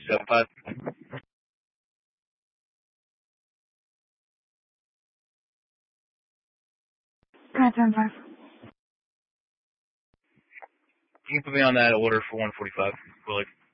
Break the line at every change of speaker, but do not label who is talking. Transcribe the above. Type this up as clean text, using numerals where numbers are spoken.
75.
Alright, 75.
You can put me on that order for 145, Willie.